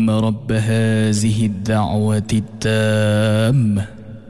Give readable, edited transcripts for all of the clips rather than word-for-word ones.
اللهم رب هذه الدعوة التامة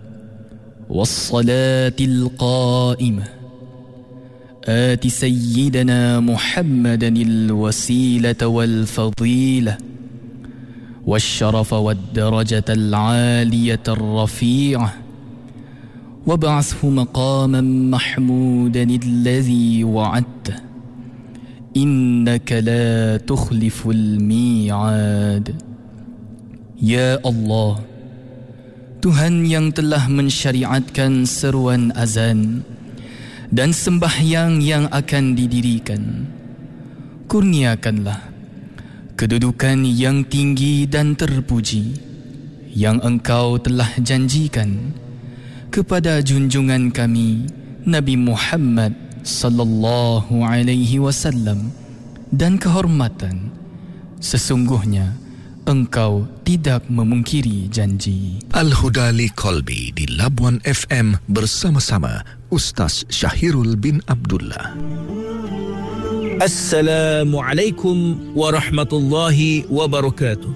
والصلاة القائمة آت سيدنا محمدا الوسيلة والفضيلة والشرف والدرجة العالية الرفيعة وابعثه مقاما محمودا الذي وعدته إنك لا تخلف الميعاد. Ya Allah, Tuhan yang telah mensyariatkan seruan azan dan sembahyang yang akan didirikan, kurniakanlah kedudukan yang tinggi dan terpuji yang Engkau telah janjikan kepada junjungan kami Nabi Muhammad sallallahu alaihi wasallam, dan kehormatan sesungguhnya Engkau tidak memungkiri janji. Al-Huda li Qalbi di Labuan FM bersama-sama Ustaz Syahirul bin Abdullah. Assalamualaikum warahmatullahi wabarakatuh.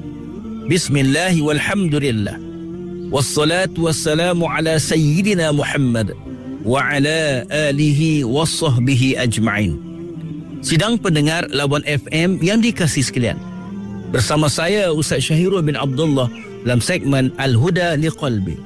Bismillah walhamdulillah. Wassalatu wassalamu ala sayyidina Muhammad wa ala alihi wa sahbihi ajma'in. Sidang pendengar Labuan FM yang dikasihi sekalian, bersama saya Ustaz Syahirul bin Abdullah dalam segmen Al-Huda li Qalbi.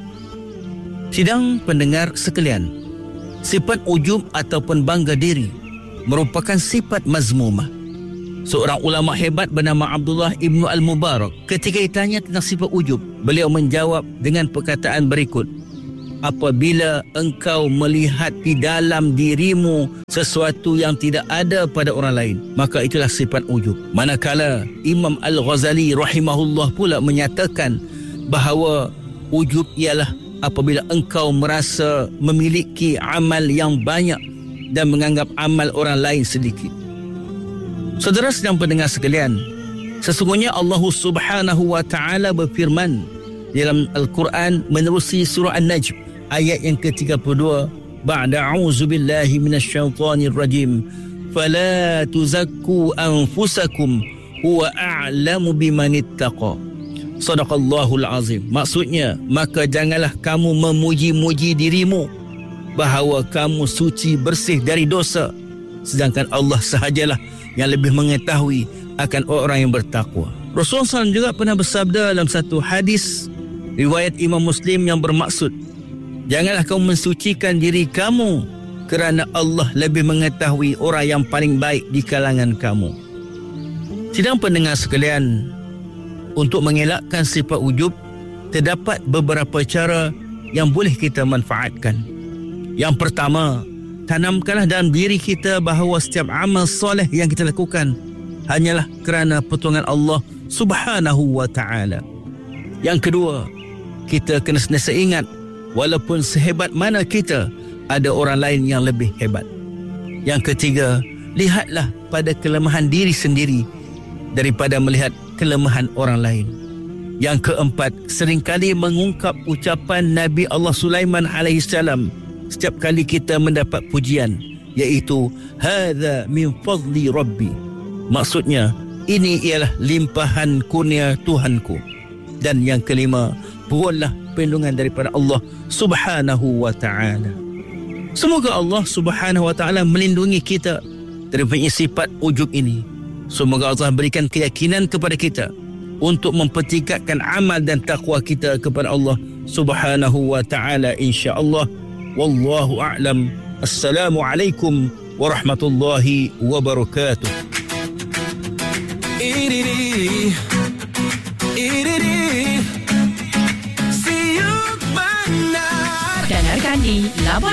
Sidang pendengar sekalian, sifat ujub ataupun bangga diri merupakan sifat mazmumah. Seorang ulama hebat bernama Abdullah Ibnu Al-Mubarak, ketika ditanya tentang sifat ujub, beliau menjawab dengan perkataan berikut: apabila engkau melihat di dalam dirimu sesuatu yang tidak ada pada orang lain, maka itulah sifat ujub. Manakala Imam Al-Ghazali rahimahullah pula menyatakan bahawa ujub ialah apabila engkau merasa memiliki amal yang banyak dan menganggap amal orang lain sedikit. Saudara sedang pendengar sekalian, sesungguhnya Allah Subhanahu wa taala berfirman dalam Al-Quran menerusi surah An-Najm ayat yang ke-32, ba'da a'udzubillahi minasyaitonir rajim, fala tuzakku anfusakum huwa a'lamu bimanittaqa. Sadaqallahul azim. Maksudnya, maka janganlah kamu memuji-muji dirimu bahawa kamu suci bersih dari dosa, sedangkan Allah sahajalah yang lebih mengetahui akan orang yang bertakwa. Rasulullah SAW juga pernah bersabda dalam satu hadis riwayat Imam Muslim yang bermaksud, janganlah kamu mensucikan diri kamu kerana Allah lebih mengetahui orang yang paling baik di kalangan kamu. Sidang pendengar sekalian, untuk mengelakkan sifat ujub, terdapat beberapa cara yang boleh kita manfaatkan. Yang pertama, tanamkanlah dalam diri kita bahawa setiap amal soleh yang kita lakukan hanyalah kerana pertolongan Allah Subhanahu wa ta'ala. Yang kedua, kita kena sentiasa ingat, walaupun sehebat mana kita, ada orang lain yang lebih hebat. Yang ketiga, lihatlah pada kelemahan diri sendiri daripada melihat kelemahan orang lain. Yang keempat, seringkali mengungkap ucapan Nabi Allah Sulaiman alaihissalam setiap kali kita mendapat pujian, iaitu hadza min fadli rabbi. Maksudnya, ini ialah limpahan kurnia Tuhanku. Dan yang kelima, mohonlah perlindungan daripada Allah Subhanahu wa ta'ala. Semoga Allah Subhanahu wa ta'ala melindungi kita daripada sifat ujub ini. Semoga Allah berikan keyakinan kepada kita untuk mempertingkatkan amal dan takwa kita kepada Allah Subhanahu wa ta'ala, insya-Allah. Wallahu a'lam. Assalamualaikum warahmatullahi wabarakatuh. Dengarkan di Labuan